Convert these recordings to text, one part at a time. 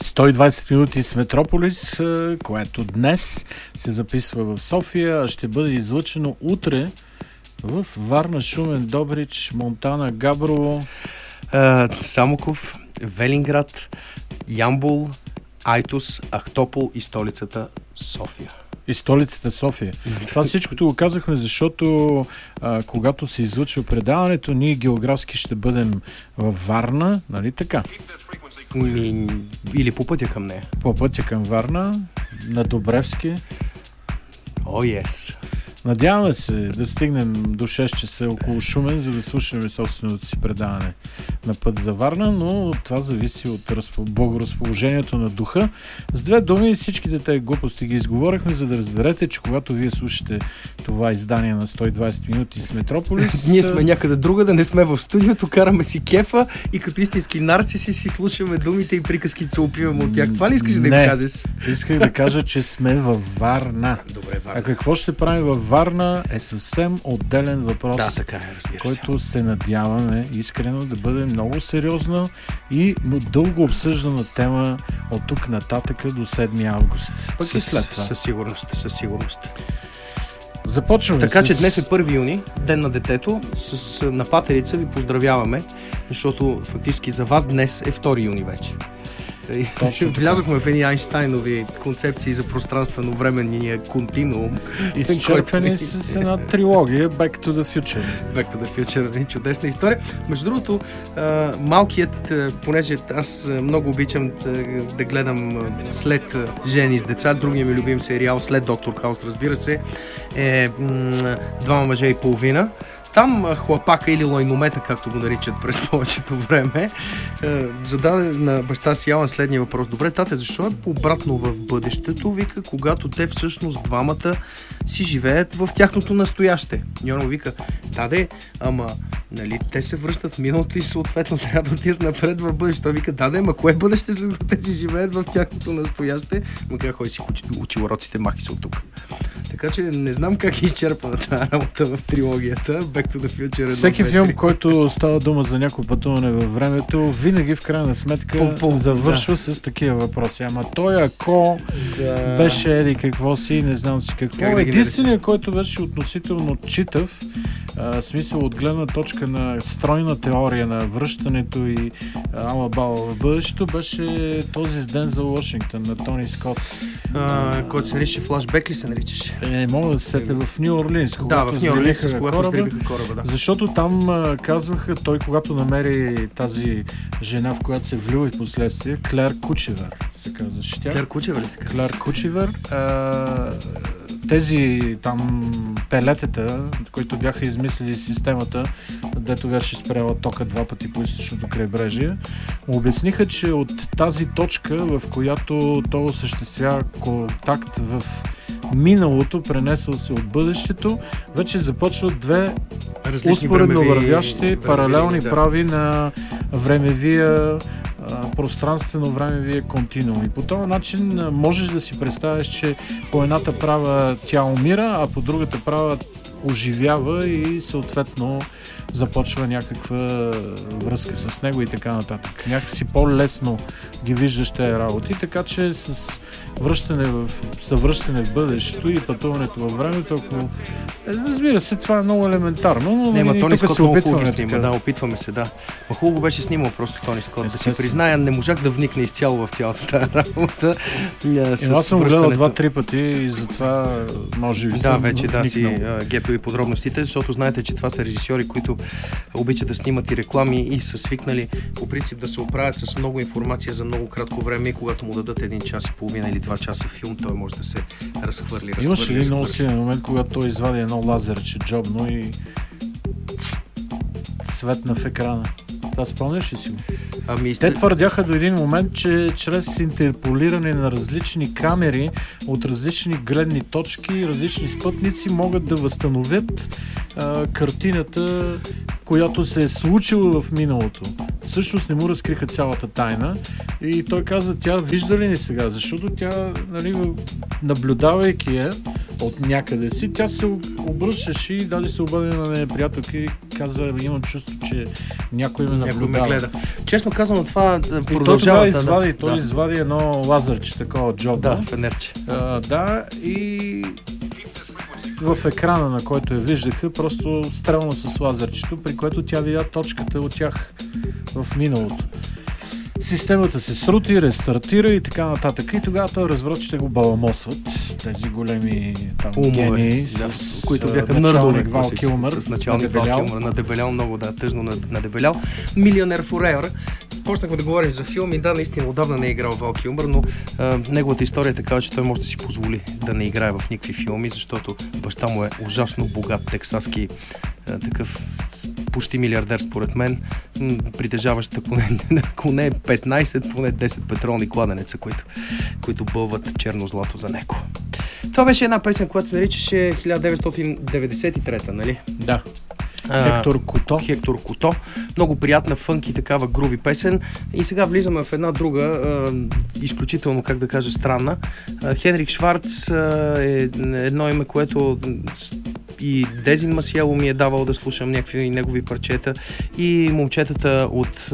120 минути с Метрополис, което днес се записва в София, а ще бъде излъчено утре в Варна, Шумен, Добрич, Монтана, Габрово, Самоков, Велинград, Ямбол, Айтос, Ахтопол и столицата София. И столицата София. Това всичкото го казахме, защото когато се излъчва предаването, ние географски ще бъдем във Варна, нали така? Или по пътя към нея. По пътя към Варна, на Добревски. Yes. Надяваме се да стигнем до 6 часа около Шумен, за да слушаме собственото си предаване на път за Варна, но това зависи от благоразположението на духа. С две думи всичките тези глупости ги изговорихме, за да разберете, че когато вие слушате това издание на 120 минути с Метрополис... Ние сме някъде друга, да не сме в студиото, караме си кефа и като истински нарциси си слушаме думите и приказките се опиваме от тях. Това ли искаш да им кажеш? Исках да кажа, че сме във Варна. Добре, Варна. А какво ще правим във Варна е съвсем отделен въпрос, да, така е, който се надяваме искрено да бъде много сериозна и дълго обсъждана тема от тук нататък до 7 август. Пък и след това. Със сигурност. Започваме. Така че днес е 1 юни, ден на детето. На патерица ви поздравяваме, защото фактически за вас днес е 2 юни вече. Влязохме в едни Айнщайнови концепции за пространствено-временния континуум. Изчерпени с една трилогия Back to the Future. Back to the Future, чудесна история. Между другото, малкият, понеже аз много обичам да гледам след Жени с деца, другия ми любим сериал след Доктор Хаус, разбира се, е Двама мъже и половина. Там хлапака или лайномета, както го наричат през повечето време, зададе на баща си Алан следния въпрос. Добре, тате, защо е обратно в бъдещето, вика, когато те всъщност двамата си живеят в тяхното настояще? И он вика, таде, ама, нали, те се връщат в миналото и съответно трябва да отидат напред в бъдещето. Той вика, да, ама кое бъдеще, след като те си живеят в тяхното настояще? Ма как хой си учи уроците, махи се от тук. Така че не знам как е изчерпана тази работа в трилогията Back to the Future. Всеки филм, който става дума за някакво пътуване във времето, винаги в крайна сметка завършва с такива въпроси. Ама той ако беше еди какво си, не знам си какво. Единственият, който беше относително читав, смисъл от гледна точка на стройна теория на връщането и алабала в бъдещето, беше този с Дензел Вашингтон на Тони Скот. Който се нарича Флашбек ли се наричаше? Не мога да се сете в Ню Орлинс. Да, в Ню Орлинс, когато стрибиха кораба, да. Защото там казваха, той когато намери тази жена, в която се влюби в последствие, Клер Кучевер се казваше тя. Клер Кучевер ли се казваше? Клер Кучевер. Тези там пелетета, които бяха измислили системата, дето беше спряла тока 2 пъти по източното крайбрежие, обясниха, че от тази точка, в която той осъществява контакт в миналото, пренесъл се от бъдещето, вече започват две успоредно вървящи паралелни прави на времевия пространствено-времевия континуум. И по този начин можеш да си представиш, че по едната права тя умира, а по другата права оживява и съответно започва някаква връзка с него и така нататък. Някакси по-лесно ги виждаш тези работи, така че с съвръщане в бъдещето и пътуването във времето, ако... Разбира се, това е много елементарно, но не, Тони Скот се опитваме. Опитваме се, да. Ма хубаво беше снимал просто Тони Скот. Да си призная, не можах да вникна изцяло в цялата тази работа. Аз съм гледал 2-3 пъти и затова може би съм вече си гепил и подробностите, защото знаете, че това са режисьори, които обичат да снимат и реклами и са свикнали по принцип да се оправят с много информация за много кратко време и когато му дадат 1 час и половина или 2 часа филм, той може да се разхвърли. Имаше ли много силен момент, когато той извади едно лазерче джобно и светна в екрана? Това спомняш ли си го? Те твърдяха до един момент, че чрез интерполиране на различни камери от различни гледни точки, различни спътници могат да възстановят картината, която се е случила в миналото. Всъщност не му разкриха цялата тайна и той каза, тя вижда ли ни сега? Защото тя, нали, наблюдавайки от някъде си. Тя се обръщаше и даже се обади на нея приятелка и каза, имам чувство, че някой ме наблюдава. Ме гледа. Честно казано, това продължава извади. Той извади едно лазерче, такова джоб. Да, фенерче. Да, и в екрана, на който я виждаха, просто стрелна с лазерчето, при което тя видя точката от тях в миналото. Системата се срути, рестартира и така нататък. И тогава той разбра, че те го баламосват. Тези големи гении, които бяха началник Вал Килмър. С началник Вал Килмър. Надебелял много, тъжно надебелял. Милионер Forever. Почнахме да говорим за филми. Да, наистина отдавна не е играл Вал Килмър, но неговата история е такава, че той може да си позволи да не играе в никакви филми, защото баща му е ужасно богат тексаски такъв почти милиардер според мен, притежаващ ако не 15, поне 10 петролни кладенеца, които бълват черно злато за него. Това беше една песен, която се наричаше 1993, нали? Да. Хектор Куто. Много приятна, фънки, такава груви песен. И сега влизаме в една друга, изключително, как да кажа, странна. Хенрик Шварц е едно име, което и Дезин Масиело ми е давал да слушам някакви негови парчета. И момчетата от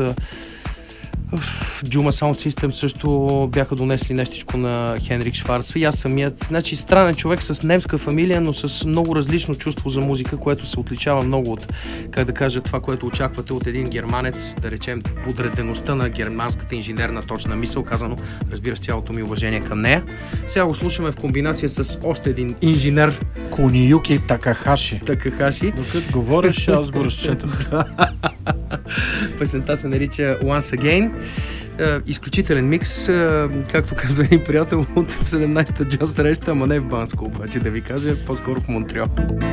Juma Sound System също бяха донесли нещичко на Хенрик Шварц. И аз самият, значи странен човек с немска фамилия, но с много различно чувство за музика, което се отличава много от, как да кажа, това, което очаквате от един германец, да речем подредеността на германската инженерна точна мисъл, казано, разбира се, цялото ми уважение към нея. Сега го слушаме в комбинация с още един инженер. Куниюки Такахаши. Докато говориш, аз го разчетам. Песента се нарича Once Again. Изключителен микс, както казва един приятел от 17-та джаз среща, ама не в Банско, обаче да ви кажа, по-скоро в Монтреал.